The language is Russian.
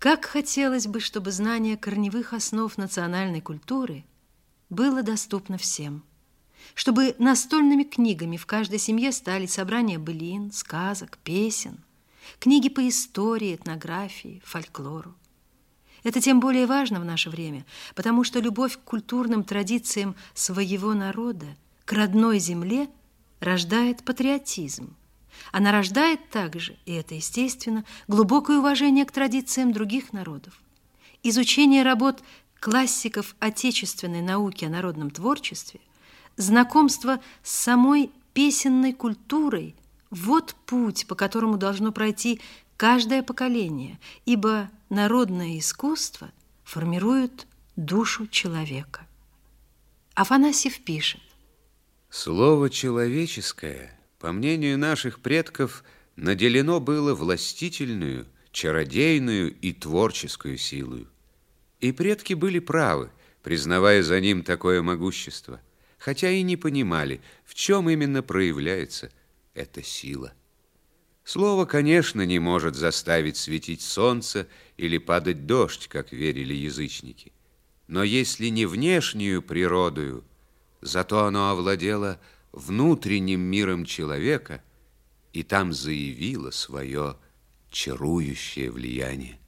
Как хотелось бы, чтобы знание корневых основ национальной культуры было доступно всем, чтобы настольными книгами в каждой семье стали собрания былин, сказок, песен, книги по истории, этнографии, фольклору. Это тем более важно в наше время, потому что любовь к культурным традициям своего народа, к родной земле рождает патриотизм. Она рождает также, и это естественно, глубокое уважение к традициям других народов. Изучение работ классиков отечественной науки о народном творчестве, знакомство с самой песенной культурой – вот путь, по которому должно пройти каждое поколение, ибо народное искусство формирует душу человека. Афанасьев пишет: «Слово человеческое, по мнению наших предков, наделено было властительную, чародейную и творческую силою. И предки были правы, признавая за ним такое могущество, хотя и не понимали, в чем именно проявляется эта сила. Слово, конечно, не может заставить светить солнце или падать дождь, как верили язычники. Но если не внешнюю природою, зато оно овладело внутренним миром человека и там заявило свое чарующее влияние.